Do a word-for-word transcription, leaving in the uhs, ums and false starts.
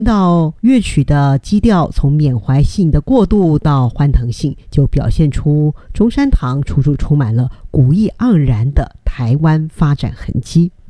到乐曲的基调从缅怀性的过渡到欢腾性，就表现出中山堂处处充满了古意盎然的台湾发展痕迹。